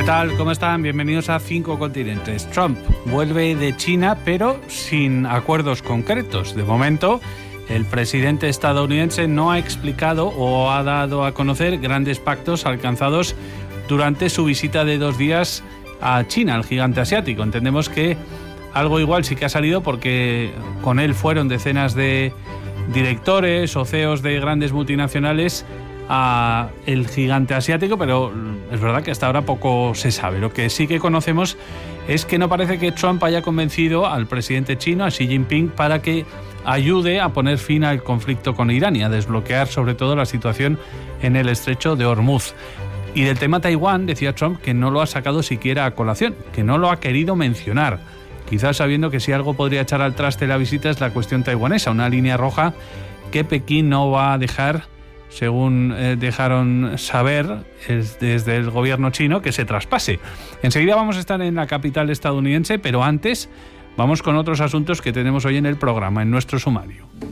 ¿Qué tal? ¿Cómo están? Bienvenidos a 5 Continentes. Trump vuelve de China, pero sin acuerdos concretos. De momento, el presidente estadounidense no ha explicado o ha dado a conocer grandes pactos alcanzados durante su visita de 2 días a China, al gigante asiático. Entendemos que algo igual sí que ha salido porque con él fueron decenas de directores o CEOs de grandes multinacionales a el gigante asiático, pero es verdad que hasta ahora poco se sabe. Lo que sí que conocemos es que no parece que Trump haya convencido al presidente chino, a Xi Jinping, para que ayude a poner fin al conflicto con Irán y a desbloquear sobre todo la situación en el estrecho de Hormuz. Y del tema Taiwán decía Trump que no lo ha sacado siquiera a colación, que no lo ha querido mencionar, quizás sabiendo que si algo podría echar al traste la visita es la cuestión taiwanesa, una línea roja que Pekín no va a dejar, según dejaron saber desde el gobierno chino, que se traspase. Enseguida vamos a estar en la capital estadounidense, pero antes vamos con otros asuntos que tenemos hoy en el programa, en nuestro sumario.